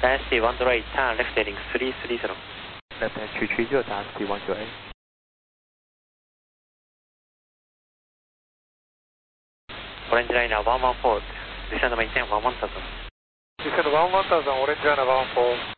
Taxi 128, turn left heading 330. Left hand 330, taxi 128. Orange liner 114, descend maintain 11000. Descend 11000, Orange liner 114.